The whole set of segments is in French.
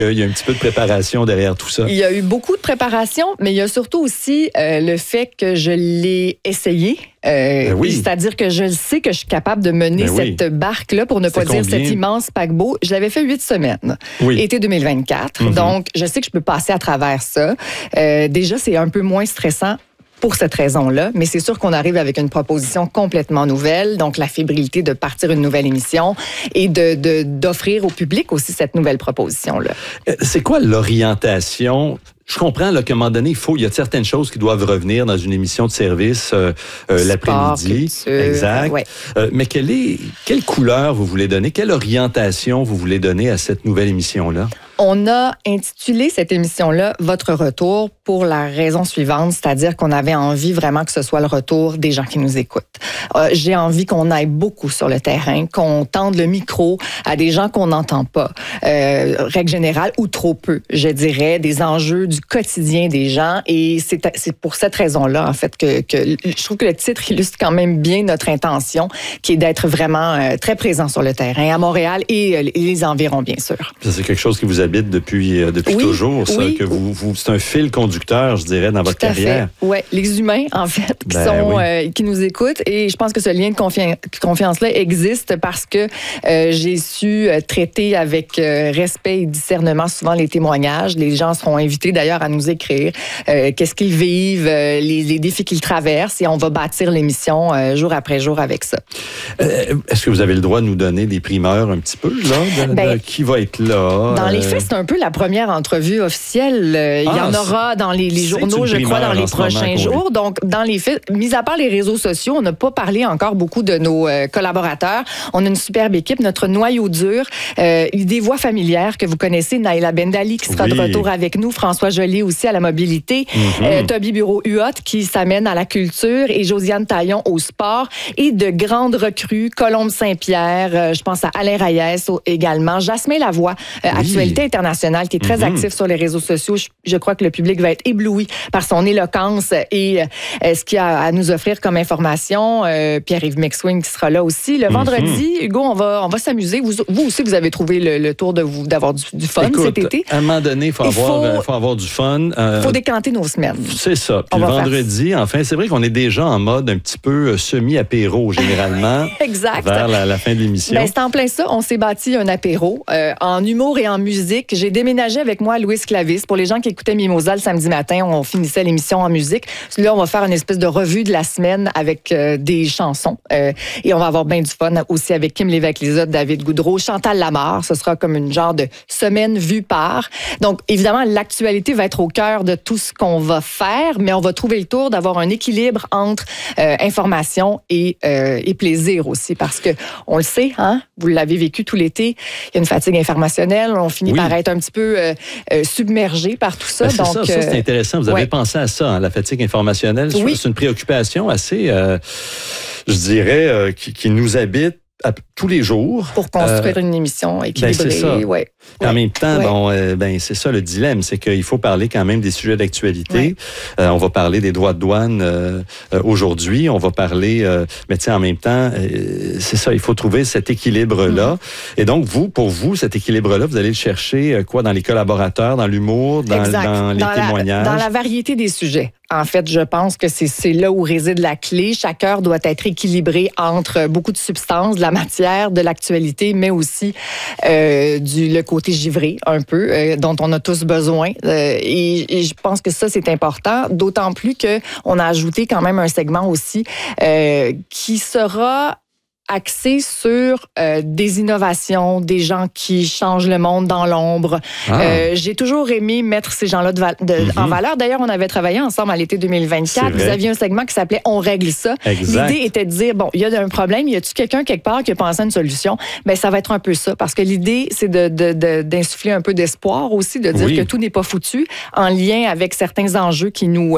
Il y a un petit peu de préparation derrière tout ça. Il y a eu beaucoup de préparation, mais il y a surtout aussi le fait que je l'ai essayé. Oui. C'est-à-dire que je sais que je suis capable de mener cette barque-là, pour ne pas dire cet immense paquebot. Je l'avais fait 8 semaines, été 2024. Donc, je sais que je peux passer à travers ça. Déjà, c'est un peu moins stressant pour cette raison-là, mais c'est sûr qu'on arrive avec une proposition complètement nouvelle, donc la fébrilité de partir une nouvelle émission et d'offrir au public aussi cette nouvelle proposition-là. C'est quoi l'orientation? Je comprends là, qu'à un moment donné, il y a certaines choses qui doivent revenir dans une émission de service l'après-midi. Culture, exact. Ouais. Mais quelle couleur vous voulez donner? Quelle orientation vous voulez donner à cette nouvelle émission-là? On a intitulé cette émission-là « Votre retour » pour la raison suivante, c'est-à-dire qu'on avait envie vraiment que ce soit le retour des gens qui nous écoutent. J'ai envie qu'on aille beaucoup sur le terrain, qu'on tende le micro à des gens qu'on n'entend pas, règle générale, ou trop peu, je dirais, des enjeux du quotidien des gens. Et c'est pour cette raison-là, en fait, que je trouve que le titre illustre quand même bien notre intention, qui est d'être vraiment très présent sur le terrain, à Montréal et les environs, bien sûr. Ça, c'est quelque chose qui vous habite depuis toujours, ça, que c'est un fil conducteur, je dirais, dans votre carrière. Oui, les humains, en fait, qui nous écoutent. Et je pense que ce lien de confiance-là existe parce que j'ai su traiter avec respect et discernement souvent les témoignages. Les gens seront invités d'ailleurs à nous écrire qu'est-ce qu'ils vivent, les défis qu'ils traversent, et on va bâtir l'émission jour après jour avec ça. Est-ce que vous avez le droit de nous donner des primeurs un petit peu, là, de qui va être là? Dans les faits, c'est un peu la première entrevue officielle. Il y en aura dans les journaux, je crois, dans les prochains jours. Donc, dans les faits, mis à part les réseaux sociaux, on n'a pas parlé encore beaucoup de nos collaborateurs. On a une superbe équipe, notre noyau dur, des voix familières que vous connaissez, Naïla Bendali qui sera de retour avec nous, François Joly aussi à la mobilité, Toby Bureau-Huot qui s'amène à la culture et Josiane Taillon au sport, et de grandes recrues, Colombe Saint-Pierre, je pense à Alain Reyes également, Jasmin Lavoie, Actualité internationale, qui est très actif sur les réseaux sociaux. Je crois que le public va être ébloui par son éloquence et ce qu'il a à nous offrir comme information. Pierre-Yves McSwing qui sera là aussi. Le vendredi, Hugo, on va s'amuser. Vous aussi, vous avez trouvé le tour d'avoir du fun. Écoute, cet été. À un moment donné, il faut avoir du fun. Il faut décanter nos semaines. C'est ça. Puis le vendredi, enfin, c'est vrai qu'on est déjà en mode un petit peu semi-apéro, généralement. Exact. Vers la fin de l'émission. Ben, c'est en plein ça. On s'est bâti un apéro en humour et en musique. J'ai déménagé avec moi Louis Clavis. Pour les gens qui écoutaient Mimosa le samedi matin, on finissait l'émission en musique. Là, on va faire une espèce de revue de la semaine avec des chansons. Et on va avoir bien du fun aussi avec Kim Lévesque-Lizotte, David Goudreau, Chantal Lamarre. Ce sera comme une genre de semaine vue par. Donc, évidemment, l'actualité va être au cœur de tout ce qu'on va faire, mais on va trouver le tour d'avoir un équilibre entre information et plaisir aussi. Parce que, on le sait, hein, vous l'avez vécu tout l'été, il y a une fatigue informationnelle, on finit par être un petit peu submergé par tout ça. Ben, donc, ça, c'est intéressant. Vous avez pensé à ça, hein, la fatigue informationnelle. C'est une préoccupation assez, je dirais, qui nous habite tous les jours. Pour construire une émission équilibrée. C'est ça. En même temps, c'est ça le dilemme, c'est qu'il faut parler quand même des sujets d'actualité. On va parler des droits de douane aujourd'hui. On va parler, mais tu sais, en même temps, c'est ça, il faut trouver cet équilibre-là. Et donc, pour vous, cet équilibre-là, vous allez le chercher dans les collaborateurs, dans l'humour, dans les témoignages? Dans la variété des sujets. En fait, je pense que c'est là où réside la clé. Chaque heure doit être équilibrée entre beaucoup de substances, de la matière, de l'actualité, mais aussi le côté givré, un peu, dont on a tous besoin. Et je pense que ça, c'est important, d'autant plus qu'on a ajouté quand même un segment aussi qui sera axé sur des innovations, des gens qui changent le monde dans l'ombre. J'ai toujours aimé mettre ces gens-là en valeur. D'ailleurs, on avait travaillé ensemble à l'été 2024. Vous aviez un segment qui s'appelait « On règle ça ». L'idée était de dire, bon, il y a un problème, y a-tu quelqu'un quelque part qui a pensé à une solution? Ben, ça va être un peu ça, parce que l'idée, c'est d'insuffler un peu d'espoir aussi, de dire que tout n'est pas foutu, en lien avec certains enjeux qui nous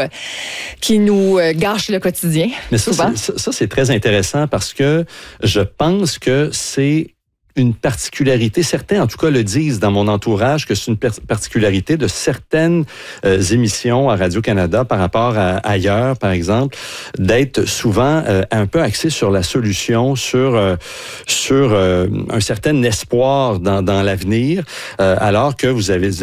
gâchent le quotidien. Mais ça, c'est très intéressant parce que je pense que c'est une particularité, certains en tout cas le disent dans mon entourage, que c'est une particularité de certaines émissions à Radio-Canada par rapport à ailleurs, par exemple, d'être souvent un peu axé sur la solution, sur un certain espoir dans l'avenir, alors que vous avez